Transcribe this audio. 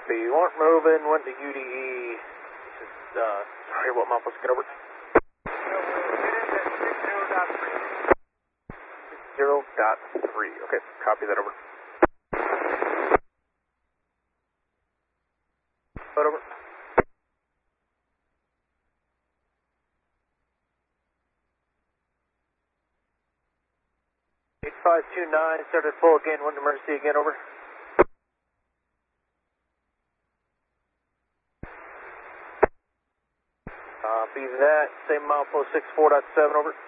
Copy. You weren't moving, went to UDE. Sorry, what milepost get over? 0.3. Okay, copy that over. Put over. 8529, started full again, one emergency again, over. Copy that, same milepost 64.7, over.